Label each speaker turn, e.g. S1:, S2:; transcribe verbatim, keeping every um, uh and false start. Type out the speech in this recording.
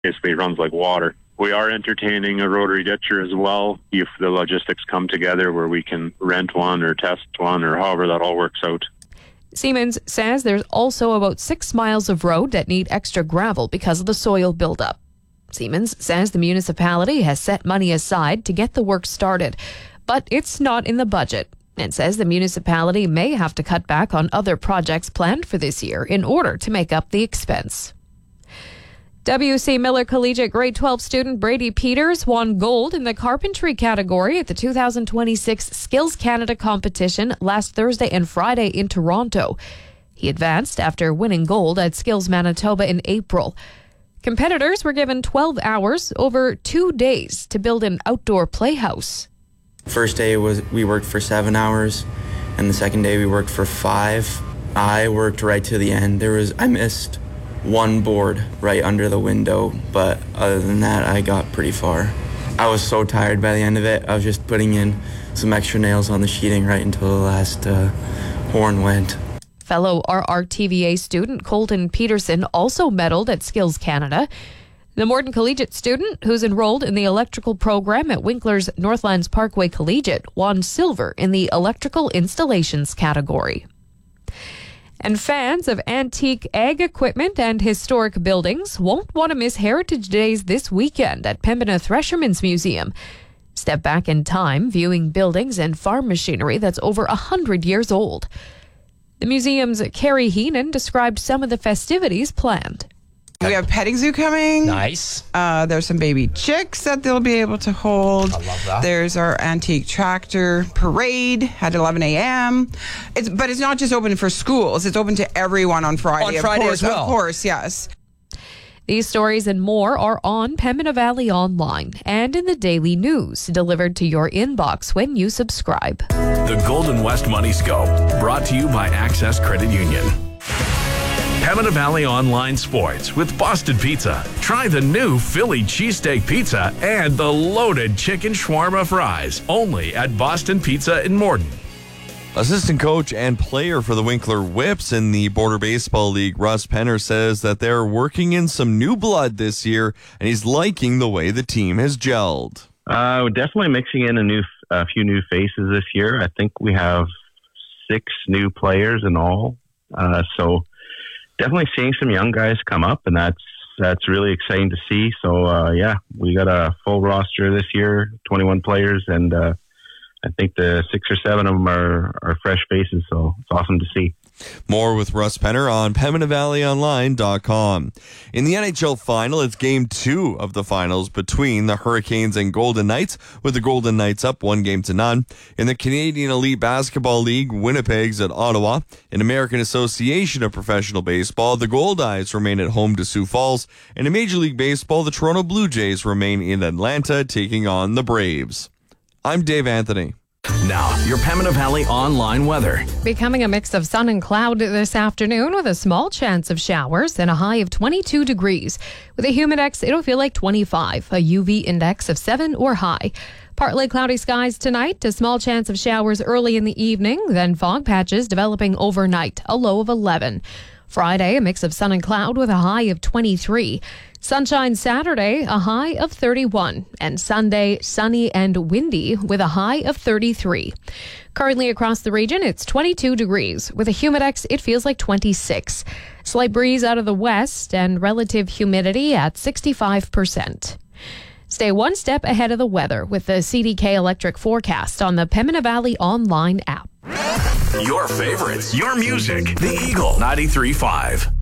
S1: basically runs like water. We are entertaining a rotary ditcher as well, if the logistics come together where we can rent one or test one or however that all works out.
S2: Siemens says there's also about six miles of road that need extra gravel because of the soil buildup. Siemens says the municipality has set money aside to get the work started, but it's not in the budget, and says the municipality may have to cut back on other projects planned for this year in order to make up the expense. W C Miller Collegiate Grade twelve student Brady Peters won gold in the carpentry category at the two thousand twenty-six Skills Canada competition last Thursday and Friday in Toronto. He advanced after winning gold at Skills Manitoba in April. Competitors were given twelve hours over two days to build an outdoor playhouse.
S3: First day was we worked for seven hours, and the second day we worked for five. I worked right to the end. There was I missed one board right under the window, but other than that, I got pretty far. I was so tired by the end of it. I was just putting in some extra nails on the sheeting right until the last uh, horn went.
S2: Fellow R R T V A student Colton Peterson also medaled at Skills Canada. The Morton Collegiate student, who's enrolled in the electrical program at Winkler's Northlands Parkway Collegiate, won silver in the electrical installations category. And fans of antique ag equipment and historic buildings won't want to miss Heritage Days this weekend at Pembina Thresherman's Museum. Step back in time, viewing buildings and farm machinery that's over one hundred years old. The museum's Carrie Heenan described some of the festivities planned.
S4: We have petting zoo coming.
S5: Nice.
S4: Uh, there's some baby chicks that they'll be able to hold.
S5: I love that.
S4: There's our antique tractor parade at eleven a.m. It's but it's not just open for schools. It's open to everyone on Friday.
S5: On Friday
S4: of course,
S5: as well.
S4: Of course, yes.
S2: These stories and more are on Pembina Valley Online and in the Daily News, delivered to your inbox when you subscribe.
S6: The Golden West Money Scope, brought to you by Access Credit Union. Pembina Valley Online Sports with Boston Pizza. Try the new Philly cheesesteak pizza and the loaded chicken shawarma fries, only at Boston Pizza in Morton.
S7: Assistant coach and player for the Winkler Whips in the Border Baseball League, Russ Penner, says that they're working in some new blood this year, and he's liking the way the team has gelled.
S1: Uh, we're definitely mixing in a new, a few new faces this year. I think we have six new players in all. Uh, so definitely seeing some young guys come up, and that's that's really exciting to see. So uh, yeah, we got a full roster this year, twenty-one players, and uh, I think the six or seven of them are, are fresh faces, so it's awesome to see.
S7: More with Russ Penner on Pembina Valley Online dot com. In the N H L final, it's game two of the finals between the Hurricanes and Golden Knights, with the Golden Knights up one game to none. In the Canadian Elite Basketball League, Winnipeg's at Ottawa. In American Association of Professional Baseball, the Goldeyes remain at home to Sioux Falls. And in Major League Baseball, the Toronto Blue Jays remain in Atlanta, taking on the Braves. I'm Dave Anthony.
S6: Now, your Pembina Valley Online weather.
S2: Becoming a mix of sun and cloud this afternoon with a small chance of showers and a high of twenty-two degrees. With a humidex, it'll feel like twenty-five, a U V index of seven or high. Partly cloudy skies tonight, a small chance of showers early in the evening, then fog patches developing overnight, a low of eleven. Friday, a mix of sun and cloud with a high of twenty-three. Sunshine Saturday, a high of thirty-one. And Sunday, sunny and windy with a high of thirty-three. Currently across the region, it's twenty-two degrees. With a humidex, it feels like twenty-six. Slight breeze out of the west and relative humidity at sixty-five percent. Stay one step ahead of the weather with the C D K Electric forecast on the Pembina Valley Online app.
S6: Your favorites, your music. The Eagle ninety-three point five.